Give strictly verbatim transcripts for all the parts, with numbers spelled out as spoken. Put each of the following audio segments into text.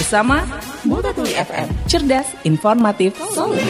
bersama Multatuli F M, cerdas, informatif, solutif.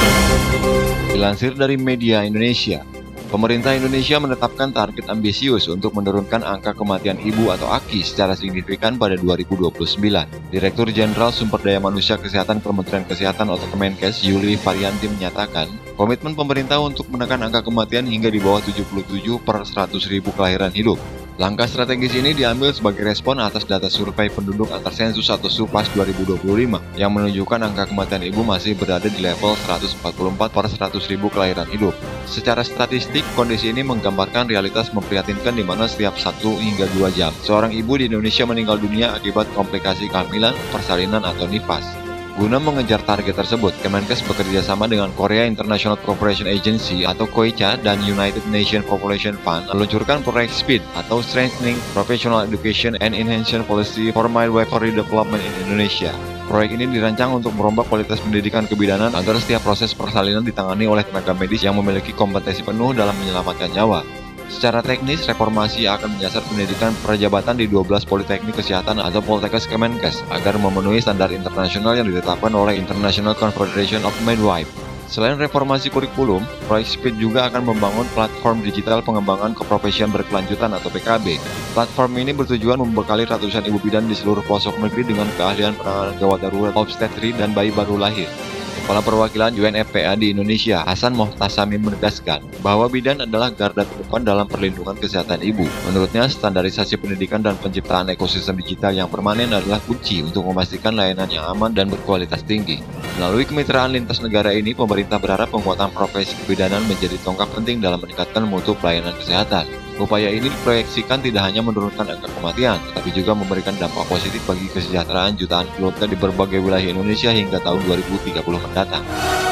Dilansir dari Media Indonesia, pemerintah Indonesia menetapkan target ambisius untuk menurunkan angka kematian ibu atau A K I secara signifikan pada dua ribu dua puluh sembilan. Direktur Jenderal Sumber Daya Manusia Kesehatan Kementerian Kesehatan atau Kemenkes, Yuli Varianti menyatakan, komitmen pemerintah untuk menekan angka kematian hingga di bawah tujuh puluh tujuh per seratus ribu kelahiran hidup. Langkah strategis ini diambil sebagai respon atas data survei penduduk antar sensus atau SUPAS dua ribu dua puluh lima yang menunjukkan angka kematian ibu masih berada di level seratus empat puluh empat per seratus ribu kelahiran hidup. Secara statistik, kondisi ini menggambarkan realitas memprihatinkan di mana setiap satu hingga dua jam, seorang ibu di Indonesia meninggal dunia akibat komplikasi kehamilan, persalinan, atau nifas. Guna mengejar target tersebut, Kemenkes bekerja sama dengan Korea International Cooperation Agency atau KOICA dan United Nations Population Fund meluncurkan proyek SPEED atau Strengthening Professional Education and Enhancing Policy for Midwifery Development in Indonesia. Proyek ini dirancang untuk merombak kualitas pendidikan kebidanan agar setiap proses persalinan ditangani oleh tenaga medis yang memiliki kompetensi penuh dalam menyelamatkan nyawa. Secara teknis, reformasi akan menyasar pendidikan prajabatan di dua belas Politeknik Kesehatan atau Poltekkes Kemenkes agar memenuhi standar internasional yang ditetapkan oleh International Confederation of Midwives. Selain reformasi kurikulum, proyek SPEED juga akan membangun platform digital pengembangan keprofesian berkelanjutan atau P K B. Platform ini bertujuan membekali ratusan ibu bidan di seluruh pelosok negeri dengan keahlian penanganan gawat darurat obstetri dan bayi baru lahir. Kepala Perwakilan U N F P A di Indonesia, Hasan Mohtasami menegaskan bahwa bidan adalah garda terdepan dalam perlindungan kesehatan ibu. Menurutnya, standarisasi pendidikan dan penciptaan ekosistem digital yang permanen adalah kunci untuk memastikan layanan yang aman dan berkualitas tinggi. Melalui kemitraan lintas negara ini, pemerintah berharap penguatan profesi kebidanan menjadi tonggak penting dalam meningkatkan mutu pelayanan kesehatan. Upaya ini diproyeksikan tidak hanya menurunkan angka kematian, tetapi juga memberikan dampak positif bagi kesejahteraan jutaan keluarga di berbagai wilayah Indonesia hingga tahun dua ribu tiga puluh mendatang.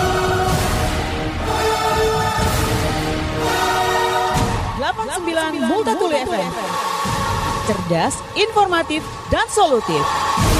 delapan puluh sembilan Multatuli F M, cerdas, informatif, dan solutif.